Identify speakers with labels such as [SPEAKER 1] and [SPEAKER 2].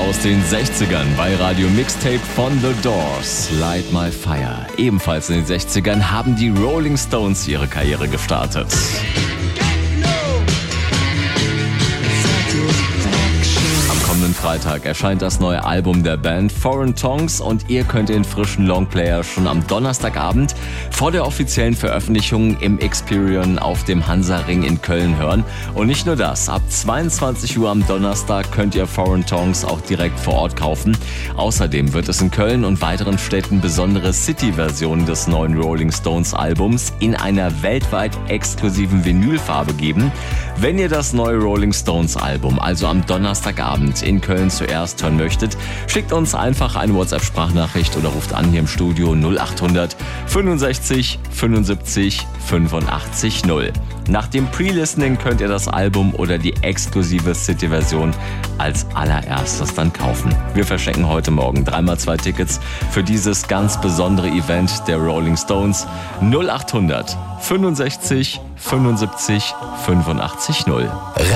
[SPEAKER 1] aus den 60ern bei Radio Mixtape von The Doors, Light My Fire. Ebenfalls in den 60ern haben die Rolling Stones ihre Karriere gestartet. Am kommenden Freitag erscheint das neue Album der Band Foreign Tongues und ihr könnt den frischen Longplayer schon am Donnerstagabend vor der offiziellen Veröffentlichung im Experion auf dem Hansaring in Köln hören. Und nicht nur das, ab 22 Uhr am Donnerstag könnt ihr Foreign Tongues auch direkt vor Ort kaufen. Außerdem wird es in Köln und weiteren Städten besondere City-Versionen des neuen Rolling Stones Albums in einer weltweit exklusiven Vinylfarbe geben. Wenn ihr das neue Rolling Stones Album also am Donnerstagabend in Köln zuerst hören möchtet, schickt uns einfach eine WhatsApp-Sprachnachricht oder ruft an hier im Studio 0800 65 75 85 0. Nach dem Pre-Listening könnt ihr das Album oder die exklusive City-Version als allererstes dann kaufen. Wir verschenken heute Morgen 3x2 Tickets für dieses ganz besondere Event der Rolling Stones. 0800 65 75 85 0.